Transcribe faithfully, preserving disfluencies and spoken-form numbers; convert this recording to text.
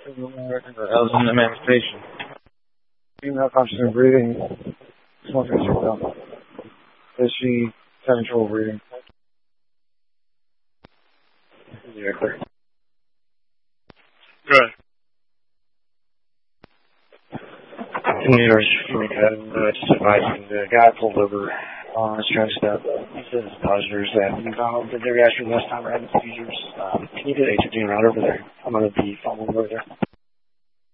I was in the manifestation. Female conscious breathing. Smoking herself. Is she having trouble breathing? Yeah, clear. Good. Commuters, uh, just advising the guy pulled over on his train step. He says his positors that McDonald did their gas for last time we're having seizures. Um, can you get H fifteen right over there? I'm going to be following over there.